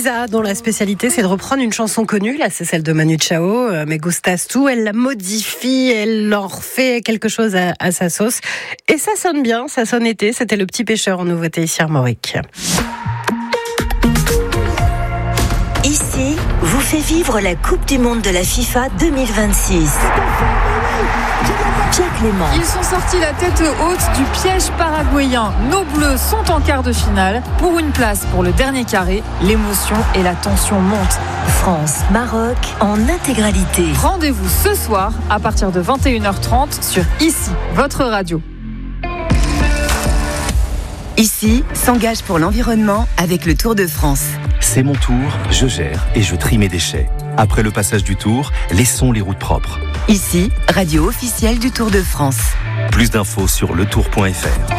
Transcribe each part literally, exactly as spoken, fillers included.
Ibiza, dont la spécialité c'est de reprendre une chanson connue, là c'est celle de Manu Chao, euh, Me Gustas Tu, elle la modifie, elle en refait quelque chose à, à sa sauce, et ça sonne bien, ça sonne été. C'était Le Petit Pêcheur en nouveauté ici à Armorique. Ici, vous fait vivre la Coupe du Monde de la FIFA deux mille vingt-six. Pierre Clément. Ils sont sortis la tête haute du piège paraguayen. Nos Bleus sont en quart de finale. Pour une place pour le dernier carré, l'émotion et la tension montent. France, Maroc, en intégralité. Rendez-vous ce soir à partir de vingt et une heures trente sur Ici, votre radio. Ici, s'engage pour l'environnement avec le Tour de France. C'est mon tour, je gère et je trie mes déchets. Après le passage du Tour, laissons les routes propres. Ici, radio officielle du Tour de France. Plus d'infos sur le tour point f r.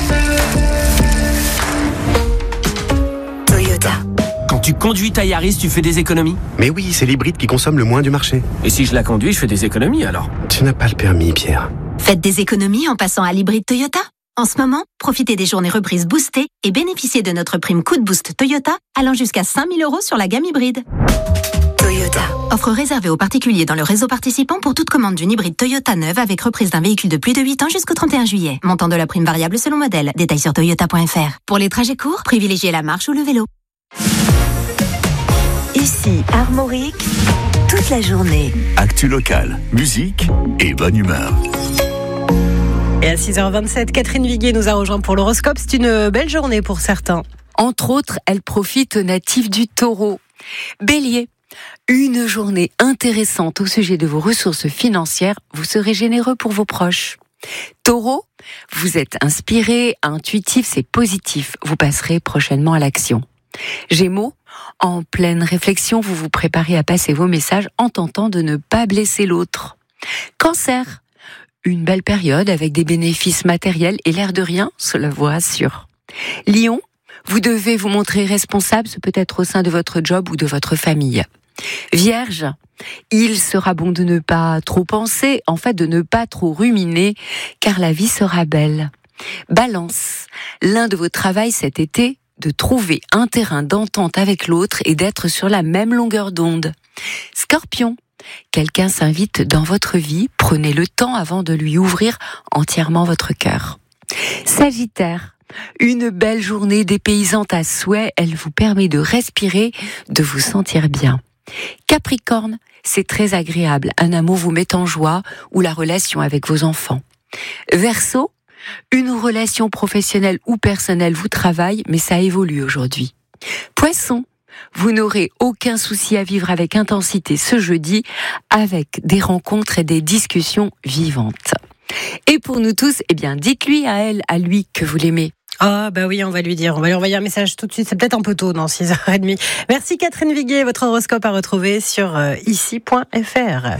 Toyota. Quand tu conduis ta Yaris, tu fais des économies ? Mais oui, c'est l'hybride qui consomme le moins du marché. Et si je la conduis, je fais des économies alors ? Tu n'as pas le permis, Pierre. Faites des économies en passant à l'hybride Toyota. En ce moment, profitez des journées reprises boostées et bénéficiez de notre prime Coup de Boost Toyota allant jusqu'à cinq mille euros sur la gamme hybride. Toyota. Offre réservée aux particuliers dans le réseau participant pour toute commande d'une hybride Toyota neuve avec reprise d'un véhicule de plus de huit ans jusqu'au trente et un juillet. Montant de la prime variable selon modèle. Détails sur toyota point f r. Pour les trajets courts, privilégiez la marche ou le vélo. Ici, Armorique, toute la journée. Actu locale, musique et bonne humeur. Et à six heures vingt-sept, Catherine Viguier nous a rejoint pour l'horoscope. C'est une belle journée pour certains. Entre autres, elle profite aux natifs du Taureau. Bélier, une journée intéressante au sujet de vos ressources financières. Vous serez généreux pour vos proches. Taureau, vous êtes inspiré, intuitif, c'est positif. Vous passerez prochainement à l'action. Gémeaux, en pleine réflexion, vous vous préparez à passer vos messages en tentant de ne pas blesser l'autre. Cancer, une belle période avec des bénéfices matériels et l'air de rien, cela vous rassure. Lion, vous devez vous montrer responsable, ce peut être au sein de votre job ou de votre famille. Vierge, il sera bon de ne pas trop penser, en fait de ne pas trop ruminer, car la vie sera belle. Balance, l'un de vos travaux cet été, de trouver un terrain d'entente avec l'autre et d'être sur la même longueur d'onde. Scorpion, quelqu'un s'invite dans votre vie, prenez le temps avant de lui ouvrir entièrement votre cœur. Sagittaire, une belle journée dépaysante à souhait, elle vous permet de respirer, de vous sentir bien. Capricorne, c'est très agréable, un amour vous met en joie ou la relation avec vos enfants. Verseau, une relation professionnelle ou personnelle vous travaille, mais ça évolue aujourd'hui. Poisson, vous n'aurez aucun souci à vivre avec intensité ce jeudi, avec des rencontres et des discussions vivantes. Et pour nous tous, eh bien, dites-lui à elle, à lui, que vous l'aimez. Ah, bah oui, on va lui dire. On va lui envoyer un message tout de suite. C'est peut-être un peu tôt, dans six heures trente. Merci Catherine Viguier. Votre horoscope à retrouver sur euh, ici point f r.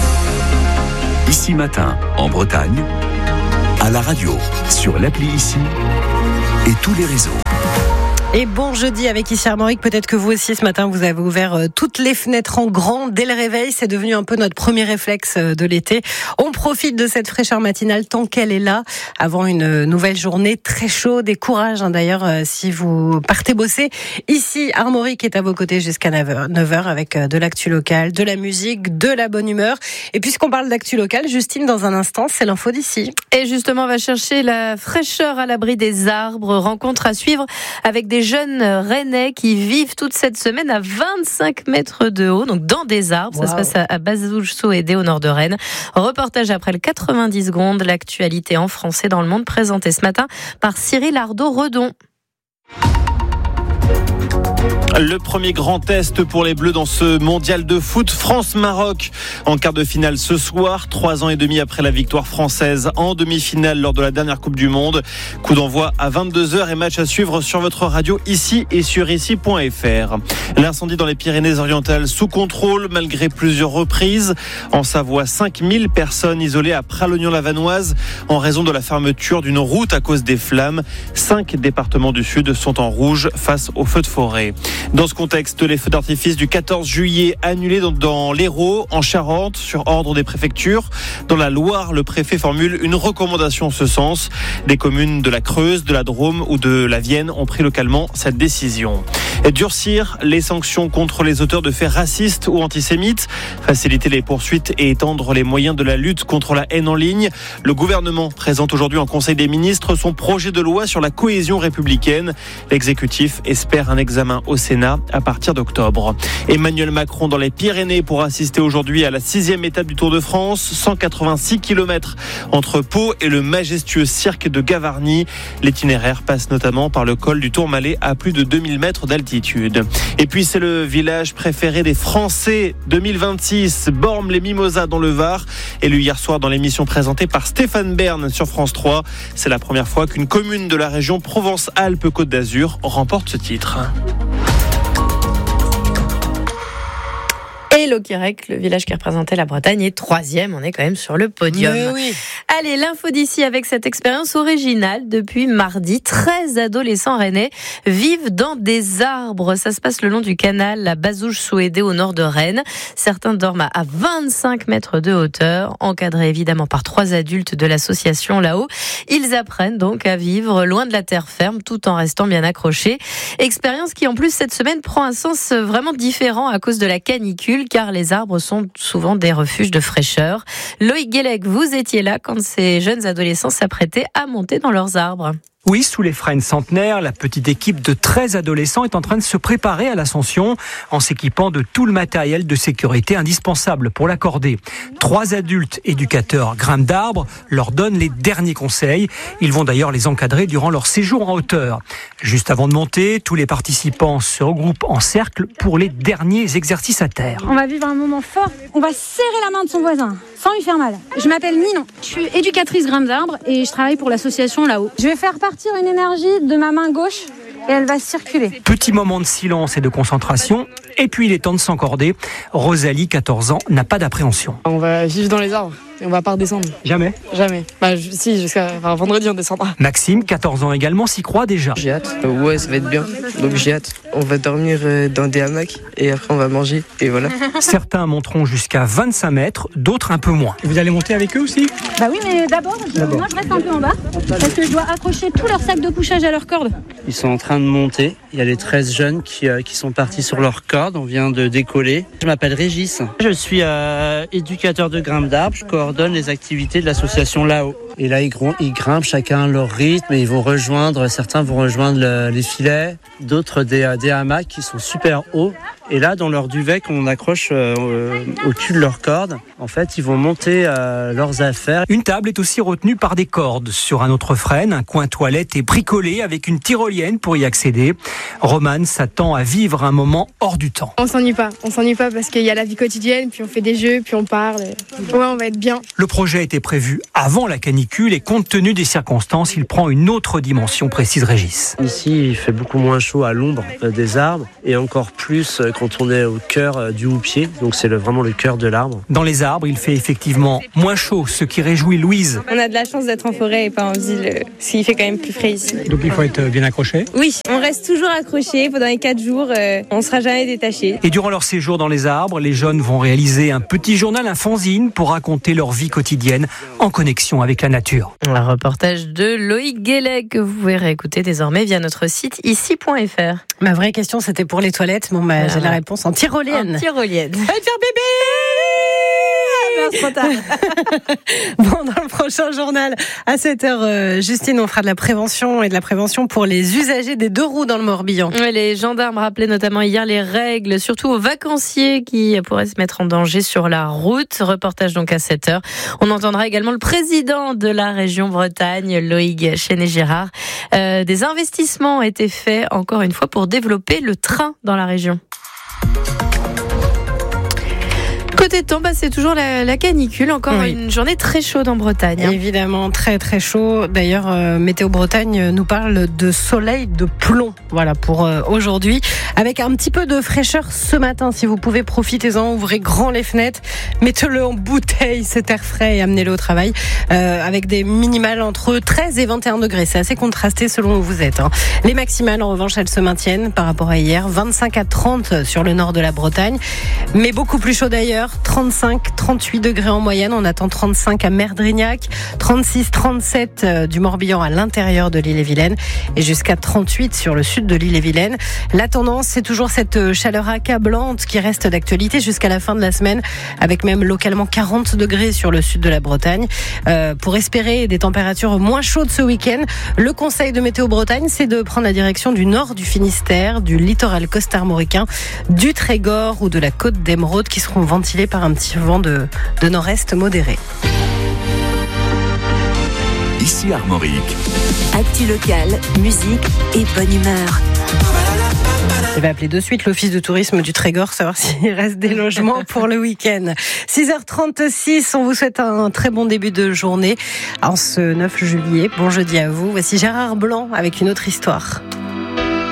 Ici Matin, en Bretagne, à la radio, sur l'appli Ici et tous les réseaux. Et bon jeudi avec Ici Armorique. Peut-être que vous aussi ce matin vous avez ouvert euh, toutes les fenêtres en grand dès le réveil. C'est devenu un peu notre premier réflexe euh, de l'été. On profite de cette fraîcheur matinale tant qu'elle est là avant une nouvelle journée très chaude et courage hein, d'ailleurs euh, si vous partez bosser. Ici Armorique est à vos côtés jusqu'à neuf heures avec euh, de l'actu locale, de la musique, de la bonne humeur. Et puisqu'on parle d'actu locale, Justine dans un instant c'est l'info d'ici. Et justement on va chercher la fraîcheur à l'abri des arbres. Rencontre à suivre avec des jeunes Rennais qui vivent toute cette semaine à vingt-cinq mètres de haut, donc dans des arbres. Wow. Ça se passe à, à Bazouges-Soédé, au nord de Rennes. Reportage après le quatre-vingt-dix secondes, l'actualité en français dans le monde, présenté ce matin par Cyril Ardo-Redon. Le premier grand test pour les Bleus dans ce mondial de foot, France-Maroc en quart de finale ce soir, trois ans et demi après la victoire française en demi-finale lors de la dernière Coupe du Monde. Coup d'envoi à vingt-deux heures et match à suivre sur votre radio ici et sur ici point f r. L'incendie dans les Pyrénées-Orientales sous contrôle malgré plusieurs reprises. En Savoie, cinq mille personnes isolées à Pralognan-la-Vanoise en raison de la fermeture d'une route à cause des flammes. Cinq départements du Sud sont en rouge face aux feux de forêt. Dans ce contexte, les feux d'artifice du quatorze juillet annulés dans, dans l'Hérault, en Charente, sur ordre des préfectures. Dans la Loire, le préfet formule une recommandation en ce sens. Des communes de la Creuse, de la Drôme ou de la Vienne ont pris localement cette décision. Et durcir les sanctions contre les auteurs de faits racistes ou antisémites, faciliter les poursuites et étendre les moyens de la lutte contre la haine en ligne. Le gouvernement présente aujourd'hui en Conseil des ministres son projet de loi sur la cohésion républicaine. L'exécutif espère un examen au Sénat à partir d'octobre. Emmanuel Macron dans les Pyrénées pour assister aujourd'hui à la sixième étape du Tour de France. cent quatre-vingt-six kilomètres entre Pau et le majestueux cirque de Gavarnie. L'itinéraire passe notamment par le col du Tourmalet à plus de deux mille mètres d'altitude. Et puis c'est le village préféré des Français deux mille vingt-six, Bormes-les-Mimosas dans le Var. Élu hier soir dans l'émission présentée par Stéphane Bern sur France trois. C'est la première fois qu'une commune de la région Provence-Alpes-Côte d'Azur remporte ce titre. Et Lokirec, le village qui représentait la Bretagne, est troisième. On est quand même sur le podium. Mais oui. Allez, l'info d'ici avec cette expérience originale. Depuis mardi, treize adolescents rennais vivent dans des arbres. Ça se passe le long du canal, la Bazouge-Souédé au nord de Rennes. Certains dorment à vingt-cinq mètres de hauteur, encadrés évidemment par trois adultes de l'association là-haut. Ils apprennent donc à vivre loin de la terre ferme tout en restant bien accrochés. Expérience qui en plus cette semaine prend un sens vraiment différent à cause de la canicule, car les arbres sont souvent des refuges de fraîcheur. Loïc Guélec, vous étiez là quand ces jeunes adolescents s'apprêtaient à monter dans leurs arbres. Oui, sous les frênes centenaires, la petite équipe de treize adolescents est en train de se préparer à l'ascension en s'équipant de tout le matériel de sécurité indispensable pour l'accorder. Trois adultes éducateurs grimpent d'arbres, leur donnent les derniers conseils. Ils vont d'ailleurs les encadrer durant leur séjour en hauteur. Juste avant de monter, tous les participants se regroupent en cercle pour les derniers exercices à terre. On va vivre un moment fort. On va serrer la main de son voisin sans lui faire mal. Je m'appelle Ninon. Je suis éducatrice grimpe d'arbres et je travaille pour l'association là-haut. Je vais faire partir une énergie de ma main gauche et elle va circuler. Petit moment de silence et de concentration, et puis il est temps de s'encorder. Rosalie, quatorze ans, n'a pas d'appréhension. On va vivre dans les arbres et on va pas redescendre. Jamais ? Jamais. Bah je, si, jusqu'à enfin, vendredi on descendra. Maxime, quatorze ans également, s'y croit déjà. J'ai hâte. Euh, ouais, ça va être bien. Donc j'ai hâte. On va dormir euh, dans des hamacs et après on va manger et voilà. Certains monteront jusqu'à vingt-cinq mètres, d'autres un peu moins. Vous allez monter avec eux aussi ? Bah oui, mais d'abord, je, d'abord, moi je reste un peu en bas parce que je dois accrocher tous leurs sacs de couchage à leur corde. Ils sont en train de monter. Il y a les treize jeunes qui, euh, qui sont partis sur leur corde. On vient de décoller. Je m'appelle Régis. Je suis euh, éducateur de grimpe d'arbres. Je coordonne les activités de l'association là-haut. Et là, ils, gr- ils grimpent chacun leur rythme et ils vont rejoindre, certains vont rejoindre le, les filets, d'autres des, des hamacs qui sont super hauts. Et là, dans leur duvet qu'on accroche euh, au cul de leur corde, en fait, ils vont monter euh, leurs affaires. Une table est aussi retenue par des cordes. Sur un autre frêne, un coin toilette est bricolé avec une tyrolienne pour y accéder. Romane s'attend à vivre un moment hors du temps. On s'ennuie pas, on s'ennuie pas parce qu'il y a la vie quotidienne, puis on fait des jeux, puis on parle. Ouais, on va être bien. Le projet était prévu avant la canicule et compte tenu des circonstances, il prend une autre dimension, précise Régis. Ici, il fait beaucoup moins chaud à l'ombre euh, des arbres et encore plus euh, quand on est au cœur euh, du houppier. Donc c'est le, vraiment le cœur de l'arbre. Dans les arbres, il fait effectivement moins chaud, ce qui réjouit Louise. On a de la chance d'être en forêt et pas en ville, parce qu'il fait quand même plus frais ici. Donc il faut être bien accroché ? Oui, on reste toujours accroché pendant les quatre jours, euh, on ne sera jamais détaché. Et durant leur séjour dans les arbres, les jeunes vont réaliser un petit journal, un fanzine pour raconter leur vie quotidienne en connexion avec la nature. Un reportage de Loïc Guélec que vous pouvez réécouter désormais via notre site ici point f r. Ma vraie question, c'était pour les toilettes. Bon, bah, ah, j'ai la réponse en tyrolienne. En tyrolienne. Allez faire bébé! Trop tard. Bon, dans le prochain journal, à sept heures, euh, Justine, on fera de la prévention et de la prévention pour les usagers des deux roues dans le Morbihan. Ouais, les gendarmes rappelaient notamment hier les règles, surtout aux vacanciers qui pourraient se mettre en danger sur la route. Reportage donc à sept heures. On entendra également le président de la région Bretagne, Loïc Chenet-Girard. Euh, des investissements ont été faits, encore une fois, pour développer le train dans la région. Côté temps, bah, c'est toujours la, la canicule, encore oui. Une journée très chaude en Bretagne. Hein. Évidemment, très très chaud. D'ailleurs, euh, Météo Bretagne nous parle de soleil de plomb. Voilà pour euh, aujourd'hui. Avec un petit peu de fraîcheur ce matin, si vous pouvez, profitez-en, ouvrez grand les fenêtres, mettez-le en bouteille, cet air frais et amenez-le au travail. Euh, avec des minimales entre treize et vingt et un degrés. C'est assez contrasté selon où vous êtes. Hein. Les maximales, en revanche, elles se maintiennent par rapport à hier. vingt-cinq à trente sur le nord de la Bretagne. Mais beaucoup plus chaud d'ailleurs. trente-cinq, trente-huit degrés en moyenne. On attend trente-cinq à Merdrignac, trente-six, trente-sept du Morbihan à l'intérieur de l'île-et-Vilaine et jusqu'à trente-huit sur le sud de l'île-et-Vilaine. La tendance, c'est toujours cette chaleur accablante qui reste d'actualité jusqu'à la fin de la semaine, avec même localement quarante degrés sur le sud de la Bretagne. Euh, pour espérer des températures moins chaudes ce week-end, le conseil de Météo Bretagne, c'est de prendre la direction du nord du Finistère, du littoral costarmoricain, du Trégor ou de la côte d'Émeraude qui seront ventilés par un petit vent de, de nord-est modéré. Ici Armorique. Actu locale, musique et bonne humeur. Je vais appeler de suite l'office de tourisme du Trégor, savoir s'il reste des logements pour le week-end. six heures trente-six, on vous souhaite un très bon début de journée en ce neuf juillet. Bon jeudi à vous. Voici Gérard Blanc avec une autre histoire.